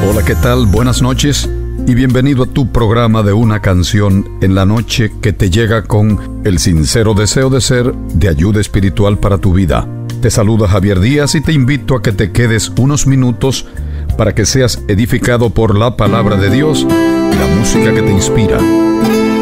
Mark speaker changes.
Speaker 1: Hola, ¿qué tal? Buenas noches y bienvenido a tu programa de una canción en la noche que te llega con el sincero deseo de ser de ayuda espiritual para tu vida. Te saluda Javier Díaz y te invito a que te quedes unos minutos para que seas edificado por la palabra de Dios y la música que te inspira.